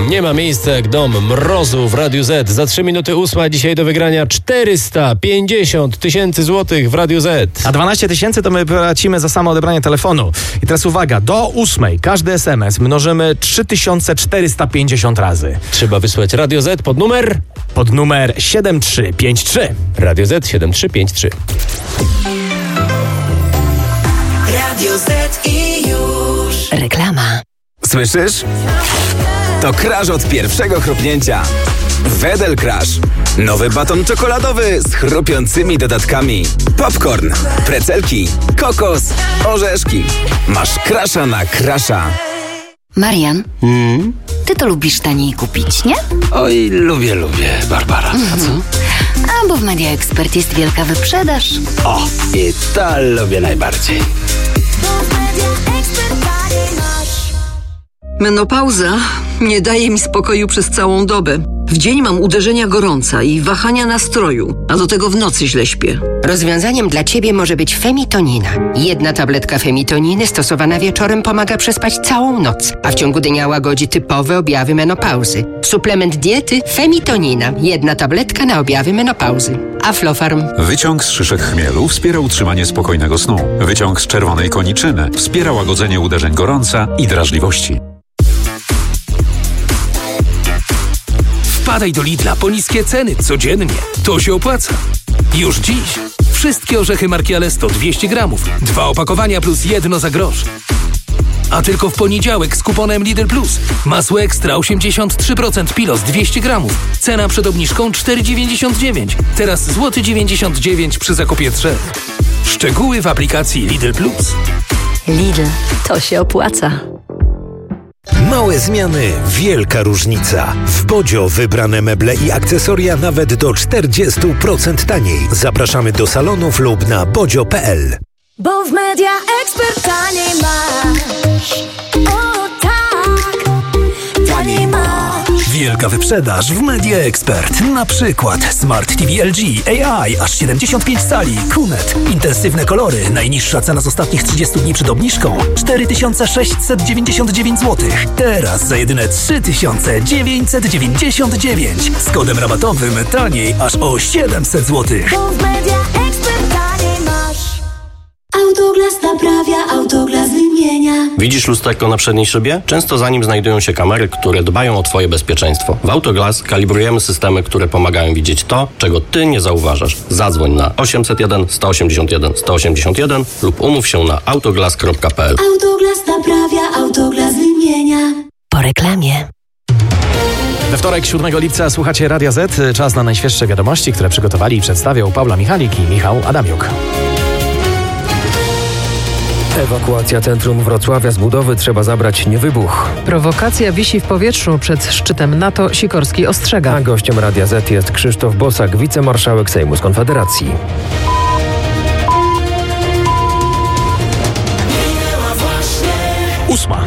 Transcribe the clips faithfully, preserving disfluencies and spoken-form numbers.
Nie ma miejsca jak dom mrozu w Radiu Z. Za trzy minuty ósma, dzisiaj do wygrania czterysta pięćdziesiąt tysięcy złotych w Radiu Z. A dwanaście tysięcy to my płacimy za samo odebranie telefonu. I teraz uwaga, do ósmej każdy es em es mnożymy trzy tysiące czterysta pięćdziesiąt razy. Trzeba wysłać Radio Z pod numer... Pod numer siedem trzy pięć trzy. Radio Z siedem trzy pięć trzy. Radio Z i już. Reklama. Słyszysz? To Crash od pierwszego chrupnięcia. Wedel Crash. Nowy baton czekoladowy z chrupiącymi dodatkami. Popcorn, precelki, kokos, orzeszki. Masz Crasha na Crasha. Marian, Mm? ty to lubisz taniej kupić, nie? Oj, lubię, lubię, Barbara. A co? A bo w Media Expert jest wielka wyprzedaż. O, i to lubię najbardziej. Menopauza nie daje mi spokoju przez całą dobę. W dzień mam uderzenia gorąca i wahania nastroju, a do tego w nocy źle śpię. Rozwiązaniem dla Ciebie może być Femitonina. Jedna tabletka Femitoniny stosowana wieczorem pomaga przespać całą noc, a w ciągu dnia łagodzi typowe objawy menopauzy. Suplement diety Femitonina. Jedna tabletka na objawy menopauzy. Aflofarm. Wyciąg z szyszek chmielu wspiera utrzymanie spokojnego snu. Wyciąg z czerwonej koniczyny wspiera łagodzenie uderzeń gorąca i drażliwości. Wpadaj do Lidla po niskie ceny codziennie. To się opłaca. Już dziś. Wszystkie orzechy marki Alesto dwieście gramów. Dwa opakowania plus jedno za grosz. A tylko w poniedziałek z kuponem Lidl Plus. Masło ekstra osiemdziesiąt trzy procent Pilos dwieście gramów. Cena przed obniżką cztery dziewięćdziesiąt dziewięć. Teraz złoty dziewięćdziesiąt dziewięć przy zakupie trzech. Szczegóły w aplikacji Lidl Plus. Lidl, to się opłaca. Małe zmiany, wielka różnica. W Bodzio wybrane meble i akcesoria nawet do czterdzieści procent taniej. Zapraszamy do salonów lub na bodzio kropka pe el. Bo w Media Expert taniej masz. O tak, taniej masz. Wielka wyprzedaż w Media Expert. Na przykład Smart T V L G A I aż siedemdziesiąt pięć cali. Kunet. Intensywne kolory. Najniższa cena z ostatnich trzydziestu dni przed obniżką. cztery tysiące sześćset dziewięćdziesiąt dziewięć złotych. Teraz za jedyne trzy tysiące dziewięćset dziewięćdziesiąt dziewięć. Z kodem rabatowym taniej aż o siedemset złotych. Bo w Media Expert taniej masz. Autoglas naprawia, Autoglas wymienia. Widzisz lusterko na przedniej szybie? Często za nim znajdują się kamery, które dbają o Twoje bezpieczeństwo. W Autoglas kalibrujemy systemy, które pomagają widzieć to, czego Ty nie zauważasz. Zadzwoń na osiemset jeden sto osiemdziesiąt jeden sto osiemdziesiąt jeden lub umów się na autoglas kropka pe el. Autoglas naprawia, Autoglas wymienia. Po reklamie. We wtorek, siódmego lipca, słuchacie Radia Z. Czas na najświeższe wiadomości, które przygotowali i przedstawią Paula Michalik i Michał Adamiuk. Ewakuacja centrum Wrocławia z budowy, trzeba zabrać, nie wybuch. Prowokacja wisi w powietrzu. Przed szczytem NATO Sikorski ostrzega. A gościem Radia Z jest Krzysztof Bosak, wicemarszałek Sejmu z Konfederacji. Ósma.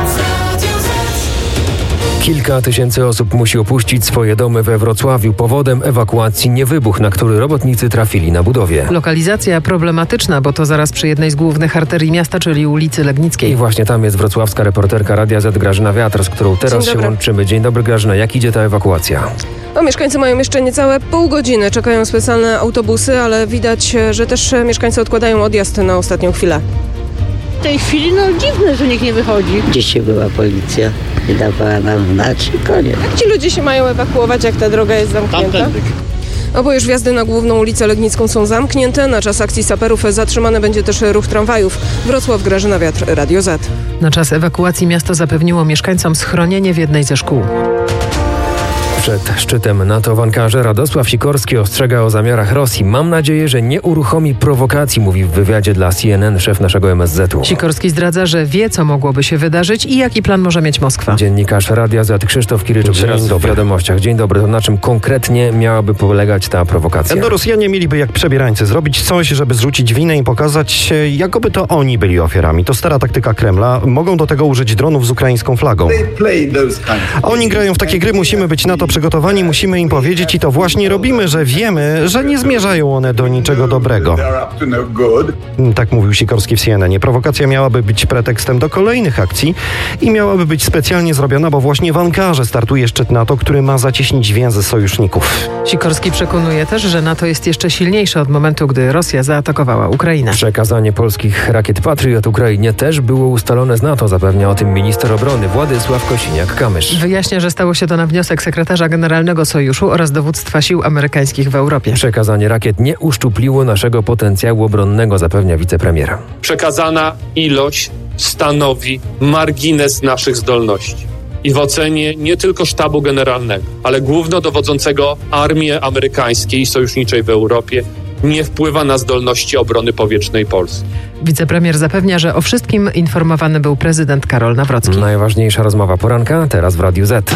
Kilka tysięcy osób musi opuścić swoje domy we Wrocławiu. Powodem ewakuacji nie wybuch, na który robotnicy trafili na budowie. Lokalizacja problematyczna, bo to zaraz przy jednej z głównych arterii miasta, czyli ulicy Legnickiej. I właśnie tam jest wrocławska reporterka Radia Z Grażyna Wiatr, z którą teraz się łączymy. Dzień dobry, Grażyna. Jak idzie ta ewakuacja? No, mieszkańcy mają jeszcze niecałe pół godziny. Czekają specjalne autobusy, ale widać, że też mieszkańcy odkładają odjazd na ostatnią chwilę. W tej chwili no dziwne, że nikt nie wychodzi. Dzisiaj była policja i dawała nam znać i koniec. Jak ci ludzie się mają ewakuować, jak ta droga jest zamknięta? Oboje wjazdy na główną ulicę Legnicką są zamknięte. Na czas akcji saperów zatrzymany będzie też ruch tramwajów. Wrocław, Grażyna Wiatr, Radio Z. Na czas ewakuacji miasto zapewniło mieszkańcom schronienie w jednej ze szkół. Przed szczytem NATO w Ankarze Radosław Sikorski ostrzega o zamiarach Rosji. Mam nadzieję, że nie uruchomi prowokacji, mówi w wywiadzie dla C N N szef naszego M S Z-u. Sikorski zdradza, że wie, co mogłoby się wydarzyć i jaki plan może mieć Moskwa. Dziennikarz Radia Z Krzysztof Kiryczuk teraz w wiadomościach. Dzień dobry, to na czym konkretnie miałaby polegać ta prowokacja? No, Rosjanie mieliby jak przebierańcy zrobić coś, żeby zrzucić winę i pokazać, jakoby to oni byli ofiarami. To stara taktyka Kremla. Mogą do tego użyć dronów z ukraińską flagą. Oni grają w takie gry, musimy być na to przygotowani, musimy im powiedzieć i to właśnie robimy, że wiemy, że nie zmierzają one do niczego dobrego. Tak mówił Sikorski w C N N. Prowokacja miałaby być pretekstem do kolejnych akcji i miałaby być specjalnie zrobiona, bo właśnie w Ankarze startuje szczyt NATO, który ma zacieśnić więzy sojuszników. Sikorski przekonuje też, że NATO jest jeszcze silniejsze od momentu, gdy Rosja zaatakowała Ukrainę. Przekazanie polskich rakiet Patriot Ukrainie też było ustalone z NATO, zapewnia o tym minister obrony Władysław Kosiniak-Kamysz. Wyjaśnia, że stało się to na wniosek sekretarza generalnego Sojuszu oraz dowództwa sił amerykańskich w Europie. Przekazanie rakiet nie uszczupliło naszego potencjału obronnego, zapewnia wicepremier. Przekazana ilość stanowi margines naszych zdolności. I w ocenie nie tylko sztabu generalnego, ale głównodowodzącego armii amerykańskiej i sojuszniczej w Europie nie wpływa na zdolności obrony powietrznej Polski. Wicepremier zapewnia, że o wszystkim informowany był prezydent Karol Nawrocki. Najważniejsza rozmowa poranka teraz w Radiu Z.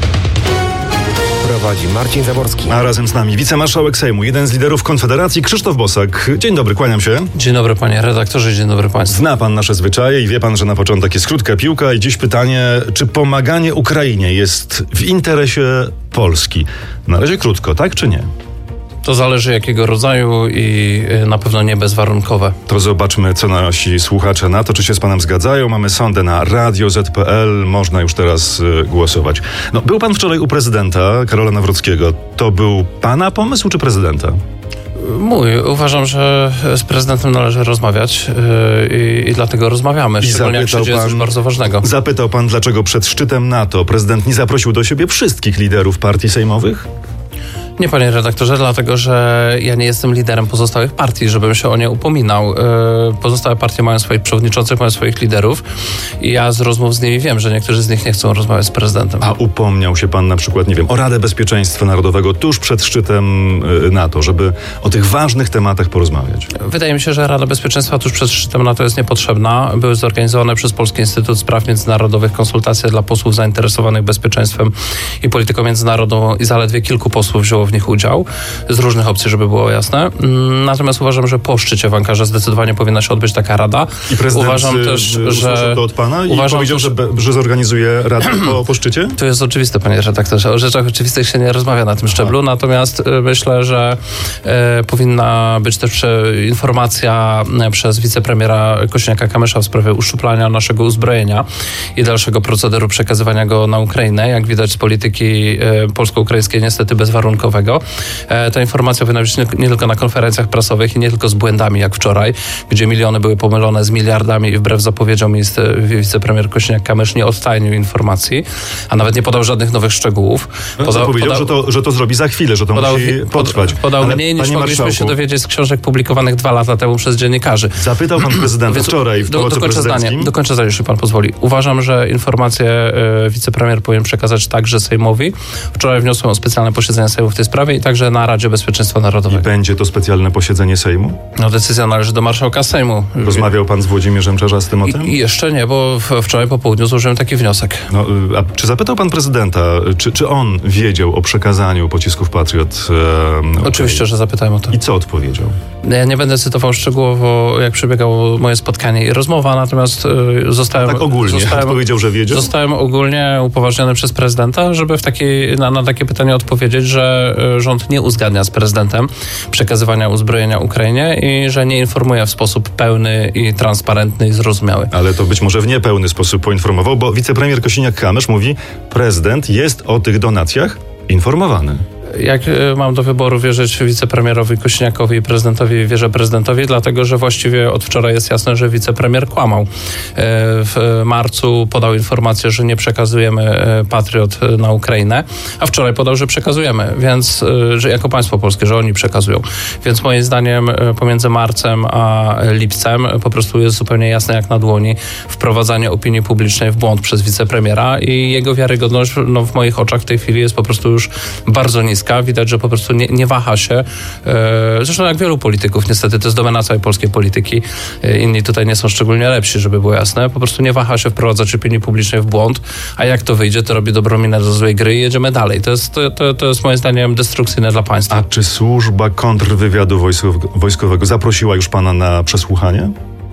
Prowadzi Marcin Zaborski. A razem z nami wicemarszałek Sejmu, jeden z liderów Konfederacji, Krzysztof Bosak. Dzień dobry, kłaniam się. Dzień dobry panie redaktorze, dzień dobry państwu. Zna pan nasze zwyczaje i wie pan, że na początek jest krótka piłka i dziś pytanie, czy pomaganie Ukrainie jest w interesie Polski? Na razie krótko, tak czy nie? To zależy jakiego rodzaju i na pewno nie bezwarunkowe. To zobaczmy, co nasi słuchacze na to, czy się z panem zgadzają. Mamy sondę na radio zet kropka pe el, można już teraz y, głosować. No, był pan wczoraj u prezydenta Karola Nawrockiego. To był pana pomysł, czy prezydenta? Mój. Uważam, że z prezydentem należy rozmawiać yy, i, i dlatego rozmawiamy, I szczególnie jak się dzieje coś bardzo ważnego. Zapytał pan, dlaczego przed szczytem NATO prezydent nie zaprosił do siebie wszystkich liderów partii sejmowych? Nie, panie redaktorze, dlatego, że ja nie jestem liderem pozostałych partii, żebym się o nie upominał. Pozostałe partie mają swoich przewodniczących, mają swoich liderów i ja z rozmów z nimi wiem, że niektórzy z nich nie chcą rozmawiać z prezydentem. A upomniał się pan na przykład, nie wiem, o Radę Bezpieczeństwa Narodowego tuż przed szczytem NATO, żeby o tych ważnych tematach porozmawiać? Wydaje mi się, że Rada Bezpieczeństwa tuż przed szczytem NATO jest niepotrzebna. Były zorganizowane przez Polski Instytut Spraw Międzynarodowych konsultacje dla posłów zainteresowanych bezpieczeństwem i polityką międzynarodową i zaledwie kilku posłów wzięło w nich udział, z różnych opcji, żeby było jasne. Natomiast uważam, że po szczycie w Ankarze zdecydowanie powinna się odbyć taka rada. I prezydent uważam też, że to od pana i uważam powiedział, też, że, że zorganizuje radę po, po szczycie? To jest oczywiste, panie redaktorze. O rzeczach oczywistych się nie rozmawia na tym szczeblu, Aha. natomiast y, myślę, że y, powinna być też y, informacja y, przez wicepremiera Kosiniaka-Kamysza w sprawie uszczuplania naszego uzbrojenia i dalszego procederu przekazywania go na Ukrainę. Jak widać z polityki y, polsko-ukraińskiej niestety bezwarunkowego. E, ta informacja powinna być nie, nie tylko na konferencjach prasowych i nie tylko z błędami jak wczoraj, gdzie miliony były pomylone z miliardami i wbrew zapowiedziom minister, wicepremier Kosiniak-Kamysz nie odtajnił informacji, a nawet nie podał żadnych nowych szczegółów. Poda, Zapowiedział, podał, że, to, że to zrobi za chwilę, że to podał, musi potrwać. Podał Ale, mniej niż mogliśmy się dowiedzieć z książek publikowanych dwa lata temu przez dziennikarzy. Zapytał pan prezydenta Więc, wczoraj w do, Pałacu dokończę Prezydenckim. zdanie, dokończę zdanie, jeśli pan pozwoli. Uważam, że informację e, wicepremier powinien przekazać także Sejmowi. Wczoraj wniosłem o specjalne posiedzenie Sejmu w tej sprawie i także na Radzie Bezpieczeństwa Narodowego. I będzie to specjalne posiedzenie Sejmu? No decyzja należy do marszałka Sejmu. Rozmawiał pan z Włodzimierzem Czarzastym o tym? I, jeszcze nie, bo wczoraj po południu złożyłem taki wniosek. No, a czy zapytał pan prezydenta, czy, czy on wiedział o przekazaniu pocisków Patriot? E, Oczywiście, że zapytałem o to. I co odpowiedział? Ja nie będę cytował szczegółowo, jak przebiegało moje spotkanie i rozmowa, natomiast y, zostałem... Tak ogólnie, zostałem, powiedział, że wiedział? Zostałem ogólnie upoważniony przez prezydenta, żeby w takiej, na, na takie pytanie odpowiedzieć, że y, rząd nie uzgadnia z prezydentem przekazywania uzbrojenia Ukrainie i że nie informuje w sposób pełny i transparentny i zrozumiały. Ale to być może w niepełny sposób poinformował, bo wicepremier Kosiniak-Kamysz mówi, prezydent jest o tych donacjach informowany. Jak mam do wyboru wierzyć wicepremierowi Kosiniakowi i prezydentowi, wierzę prezydentowi, dlatego że właściwie od wczoraj jest jasne, że wicepremier kłamał. W marcu podał informację, że nie przekazujemy Patriot na Ukrainę, a wczoraj podał, że przekazujemy, więc że jako państwo polskie, że oni przekazują. Więc moim zdaniem pomiędzy marcem a lipcem po prostu jest zupełnie jasne jak na dłoni wprowadzanie opinii publicznej w błąd przez wicepremiera i jego wiarygodność no, w moich oczach w tej chwili jest po prostu już bardzo niska. Widać, że po prostu nie, nie waha się. Zresztą jak wielu polityków, niestety to jest domena całej polskiej polityki. Inni tutaj nie są szczególnie lepsi, żeby było jasne. Po prostu nie waha się wprowadzać opinii publicznej w błąd, a jak to wyjdzie, to robi dobrą minę do złej gry i jedziemy dalej. To jest, to, to, to jest moim zdaniem destrukcyjne dla państwa. A czy służba kontrwywiadu wojskowego zaprosiła już pana na przesłuchanie?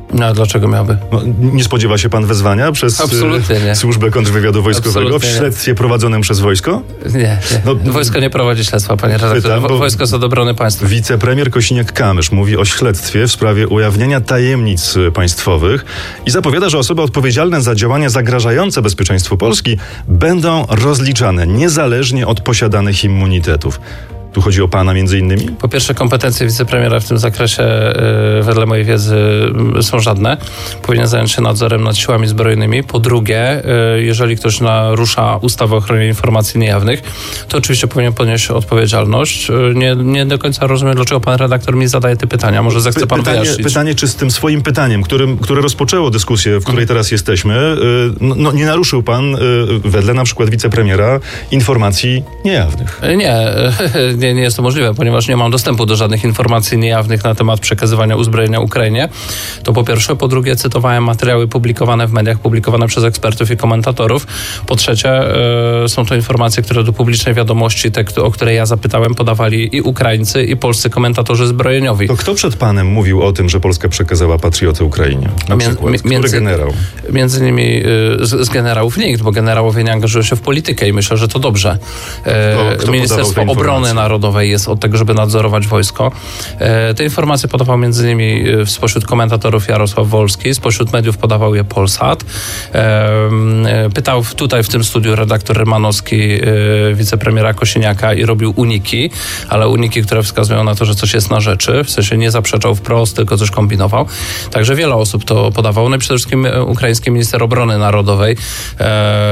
No a dlaczego miałby? No, nie spodziewa się pan wezwania przez Absolutnie nie. Służbę Kontrwywiadu Wojskowego Absolutnie w śledztwie prowadzonym przez wojsko? Nie, nie. No, Wojsko nie prowadzi śledztwa, panie redaktorze. Pytam, Wojsko jest od obrony państwa. Wicepremier Kosiniak-Kamysz mówi o śledztwie w sprawie ujawnienia tajemnic państwowych i zapowiada, że osoby odpowiedzialne za działania zagrażające bezpieczeństwu Polski będą rozliczane niezależnie od posiadanych immunitetów. Tu chodzi o pana między innymi? Po pierwsze, kompetencje wicepremiera w tym zakresie yy, wedle mojej wiedzy yy, są żadne. Powinien zająć się nadzorem nad siłami zbrojnymi. Po drugie, yy, jeżeli ktoś narusza ustawę o ochronie informacji niejawnych, to oczywiście powinien ponieść odpowiedzialność. Yy, nie, nie do końca rozumiem, dlaczego pan redaktor mi zadaje te pytania. Może zechce pan pytanie, wyjaśnić. Pytanie, czy z tym swoim pytaniem, którym, które rozpoczęło dyskusję, w której teraz jesteśmy, yy, no, nie naruszył pan, yy, wedle na przykład wicepremiera, informacji niejawnych? Yy, nie, yy, Nie, nie jest to możliwe, ponieważ nie mam dostępu do żadnych informacji niejawnych na temat przekazywania uzbrojenia Ukrainie. To po pierwsze. Po drugie, cytowałem materiały publikowane w mediach, publikowane przez ekspertów i komentatorów. Po trzecie, y, są to informacje, które do publicznej wiadomości, te, o które ja zapytałem, podawali i Ukraińcy, i polscy komentatorzy zbrojeniowi. To kto przed panem mówił o tym, że Polska przekazała patriotę Ukrainie? Na Mię, przykład? Który między, generał? Między innymi y, z, z generałów nikt, bo generałowie nie angażują się w politykę i myślę, że to dobrze. Y, kto Ministerstwo Obrony Narodowej jest od tego, żeby nadzorować wojsko. E, te informacje podawał między innymi spośród komentatorów Jarosław Wolski, spośród mediów podawał je Polsat. E, pytał tutaj w tym studiu redaktor Rymanowski e, wicepremiera Kosiniaka i robił uniki, ale uniki, które wskazują na to, że coś jest na rzeczy, w sensie nie zaprzeczał wprost, tylko coś kombinował. Także wiele osób to podawało. No i przede wszystkim ukraiński minister obrony narodowej e,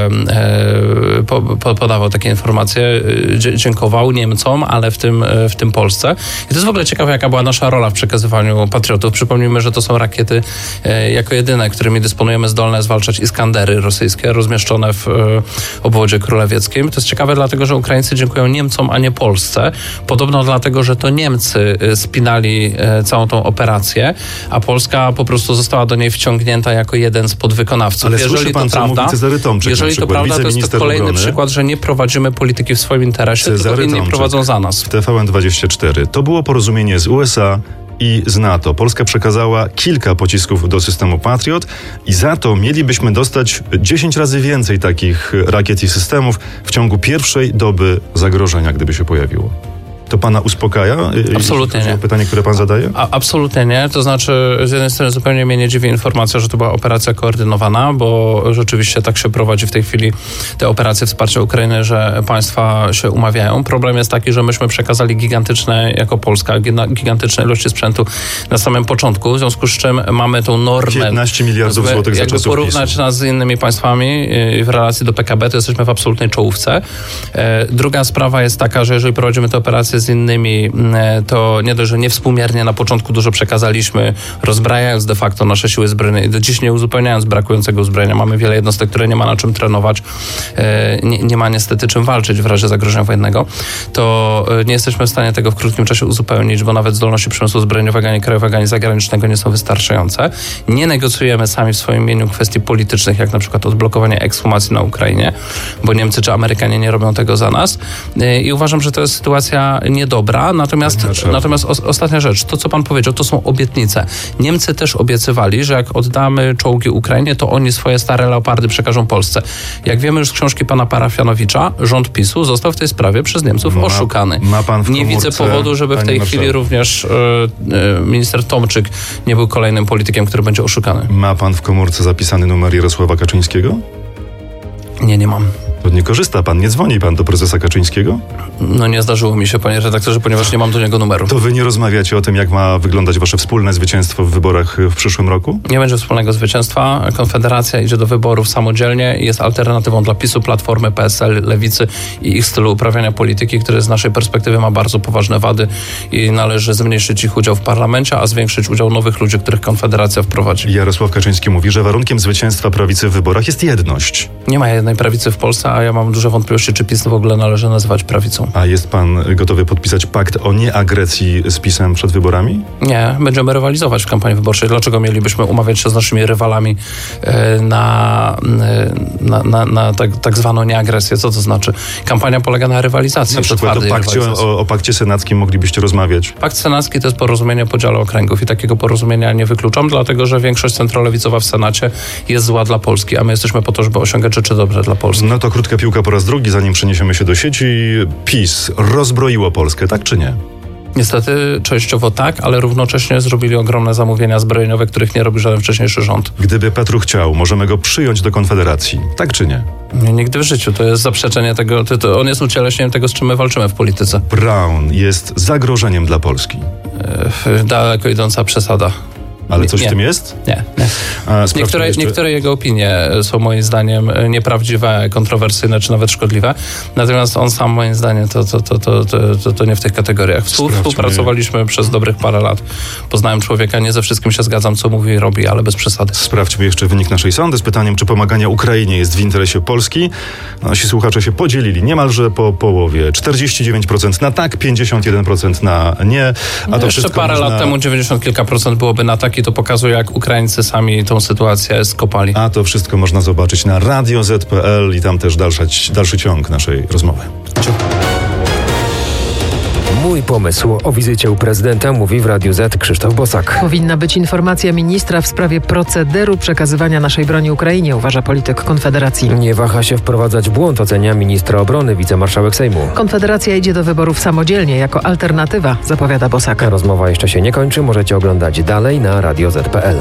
e, po, po, podawał takie informacje, dzie, dziękował Niemcom, ale w tym, w tym Polsce. I to jest w ogóle ciekawe, jaka była nasza rola w przekazywaniu patriotów. Przypomnijmy, że to są rakiety e, jako jedyne, którymi dysponujemy, zdolne zwalczać Iskandery rosyjskie, rozmieszczone w e, obwodzie królewieckim. To jest ciekawe dlatego, że Ukraińcy dziękują Niemcom, a nie Polsce. Podobno dlatego, że to Niemcy spinali e, całą tą operację, a Polska po prostu została do niej wciągnięta jako jeden z podwykonawców. Ale jeżeli słyszy pan, to prawda, Cezary Tomczyk, jeżeli to prawda, to jest to kolejny obrony. przykład, że nie prowadzimy polityki w swoim interesie, Cezary tylko inni Tomczyk prowadzą za nas. W T V N dwadzieścia cztery. To było porozumienie z U S A i z NATO. Polska przekazała kilka pocisków do systemu Patriot i za to mielibyśmy dostać dziesięć razy więcej takich rakiet i systemów w ciągu pierwszej doby zagrożenia, gdyby się pojawiło. To pana uspokaja? Absolutnie nie. Pytanie, które pan zadaje? A, absolutnie nie. To znaczy, z jednej strony zupełnie mnie nie dziwi informacja, że to była operacja koordynowana, bo rzeczywiście tak się prowadzi w tej chwili te operacje wsparcia Ukrainy, że państwa się umawiają. Problem jest taki, że myśmy przekazali gigantyczne, jako Polska, gigantyczne ilości sprzętu na samym początku, w związku z czym mamy tą normę. piętnaście miliardów złotych za jakby czasów porównać PiSu. nas z innymi państwami w relacji do P K B, to jesteśmy w absolutnej czołówce. Druga sprawa jest taka, że jeżeli prowadzimy te operacje z innymi, to nie dość, że niewspółmiernie na początku dużo przekazaliśmy, rozbrajając de facto nasze siły zbrojne i do dziś nie uzupełniając brakującego uzbrojenia. Mamy wiele jednostek, które nie ma na czym trenować, nie, nie ma niestety czym walczyć w razie zagrożenia wojennego, to nie jesteśmy w stanie tego w krótkim czasie uzupełnić, bo nawet zdolności przemysłu zbrojeniowego ani krajowego, ani zagranicznego nie są wystarczające. Nie negocjujemy sami w swoim imieniu kwestii politycznych, jak na przykład odblokowanie ekshumacji na Ukrainie, bo Niemcy czy Amerykanie nie robią tego za nas. I uważam, że to jest sytuacja niedobra. Natomiast, natomiast o, ostatnia rzecz, to co pan powiedział, to są obietnice. Niemcy też obiecywali, że jak oddamy czołgi Ukrainie, to oni swoje stare Leopardy przekażą Polsce. Jak wiemy już z książki pana Parafianowicza, rząd PiSu został w tej sprawie przez Niemców ma, oszukany. Ma pan w nie widzę powodu, żeby w tej chwili również e, e, minister Tomczyk nie był kolejnym politykiem, który będzie oszukany. Ma pan w komórce zapisany numer Jarosława Kaczyńskiego? Nie, nie mam. To nie korzysta pan, nie dzwoni pan do prezesa Kaczyńskiego? No nie zdarzyło mi się, panie redaktorze, ponieważ nie mam do niego numeru. To wy nie rozmawiacie o tym, jak ma wyglądać wasze wspólne zwycięstwo w wyborach w przyszłym roku? Nie będzie wspólnego zwycięstwa. Konfederacja idzie do wyborów samodzielnie i jest alternatywą dla PiSu, Platformy, P S L, Lewicy i ich stylu uprawiania polityki, który z naszej perspektywy ma bardzo poważne wady i należy zmniejszyć ich udział w parlamencie, a zwiększyć udział nowych ludzi, których Konfederacja wprowadzi. Jarosław Kaczyński mówi, że warunkiem zwycięstwa prawicy w wyborach jest jedność. Nie ma jednej prawicy w Polsce, a ja mam duże wątpliwości, czy PiS w ogóle należy nazywać prawicą. A jest pan gotowy podpisać pakt o nieagresji z PiS-em przed wyborami? Nie, będziemy rywalizować w kampanii wyborczej. Dlaczego mielibyśmy umawiać się z naszymi rywalami na, na, na, na tak, tak zwaną nieagresję? Co to znaczy? Kampania polega na rywalizacji. Na przykład o pakcie, o, o pakcie senackim moglibyście rozmawiać. Pakt senacki to jest porozumienie o podziale okręgów i takiego porozumienia nie wykluczam, dlatego że większość centrolewicowa w Senacie jest zła dla Polski, a my jesteśmy po to, żeby osiągać rzeczy dobre dla Polski. No to krótka piłka po raz drugi, zanim przeniesiemy się do sieci. PiS rozbroiło Polskę, tak czy nie? Niestety częściowo tak, ale równocześnie zrobili ogromne zamówienia zbrojeniowe, których nie robi żaden wcześniejszy rząd. Gdyby Petru chciał, możemy go przyjąć do Konfederacji, tak czy nie? Nie, nigdy w życiu. To jest zaprzeczenie tego, to, to on jest ucieleśnieniem tego, z czym my walczymy w polityce. Brown jest zagrożeniem dla Polski. Yy, daleko idąca przesada. Ale coś nie. w tym jest? Nie. nie. A, niektóre, jeszcze... niektóre jego opinie są moim zdaniem nieprawdziwe, kontrowersyjne czy nawet szkodliwe. Natomiast on sam moim zdaniem to, to, to, to, to, to, to nie w tych kategoriach. Współ, współpracowaliśmy przez dobrych parę lat. Poznałem człowieka, nie ze wszystkim się zgadzam, co mówi i robi, ale bez przesady. Sprawdźmy jeszcze wynik naszej sondy z pytaniem, czy pomaganie Ukrainie jest w interesie Polski. Nasi słuchacze się podzielili niemalże po połowie. czterdzieści dziewięć procent na tak, pięćdziesiąt jeden procent na nie. A no to jeszcze parę można... lat temu dziewięćdziesiąt kilka procent byłoby na tak i to pokazuje, jak Ukraińcy sami tą sytuację skopali. A to wszystko można zobaczyć na radio zet kropka pe el i tam też dalsza, dalszy ciąg naszej rozmowy. Mój pomysł o wizycie u prezydenta, mówi w Radiu Z Krzysztof Bosak. Powinna być informacja ministra w sprawie procederu przekazywania naszej broni Ukrainie, uważa polityk Konfederacji. Nie waha się wprowadzać błąd, ocenia ministra obrony, wicemarszałek Sejmu. Konfederacja idzie do wyborów samodzielnie, jako alternatywa, zapowiada Bosak. Rozmowa jeszcze się nie kończy, możecie oglądać dalej na radio zet kropka pe el.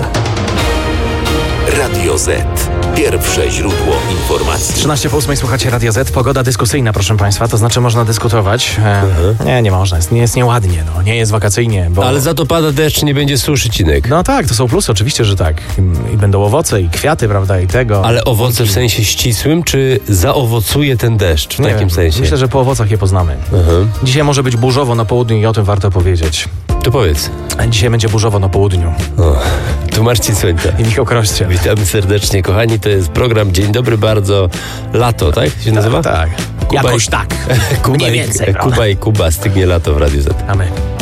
Radio Z. Pierwsze źródło informacji. trzynaście po ósmej słuchacie Radio Z. Pogoda dyskusyjna, proszę państwa. To znaczy można dyskutować. E, nie, nie można. Jest, nie jest nieładnie. No. Nie jest wakacyjnie. Bo... Ale za to pada deszcz, nie będzie suszy, Cinek. No tak, to są plusy. Oczywiście, że tak. I, i będą owoce i kwiaty, prawda, i tego. Ale owoce w sensie ścisłym, czy zaowocuje ten deszcz w nie takim wiem. sensie? Myślę, że po owocach je poznamy. Aha. Dzisiaj może być burzowo na południu i o tym warto powiedzieć. To powiedz. Dzisiaj będzie burzowo na południu. O, tu Marcin Słońca. I Michał Kroście. Witamy serdecznie, kochani. To jest program Dzień Dobry Bardzo. Lato, tak? Się nazywa? Tak. tak. Kuba Jakoś i... tak. Kuba Mniej i... więcej. Kuba i Kuba stygnie lato w Radiu Z. A my.